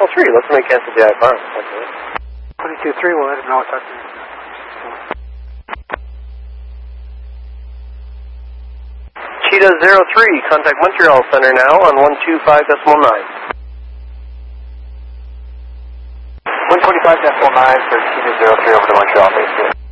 Echo 3, let somebody cancel the I-5. 22-3, we'll let him know it's up there. Cheetah 03, contact Montreal Center now on 125.9. 125.9 for Cheetah 03 over to Montreal, thank you.